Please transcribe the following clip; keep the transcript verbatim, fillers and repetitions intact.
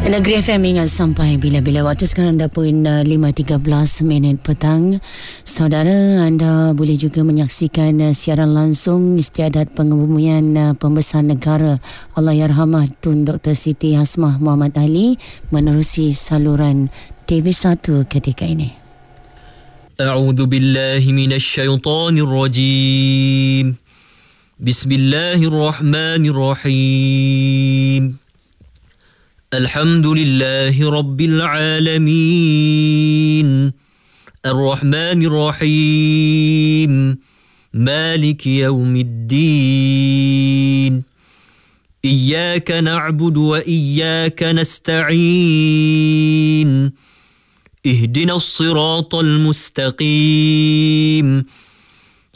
Negeri F M ingat sampai bila-bila waktu sekarang dah pun uh, lima tiga belas minit petang. Saudara, anda boleh juga menyaksikan uh, siaran langsung istiadat pengebumian uh, pembesar negara Allahyarhamah Tun Doktor Siti Hasmah Muhammad Ali menerusi saluran T V satu ketika ini. A'udzu billahi minasy syaithanir rajim. Bismillahirrahmanirrahim. Alhamdulillahi Rabbil Alamin Ar-Rahmanir Rahim Maliki Yawmiddin Iyyaka na'budu wa iyyaka nasta'in Ihdinas siratal mustaqim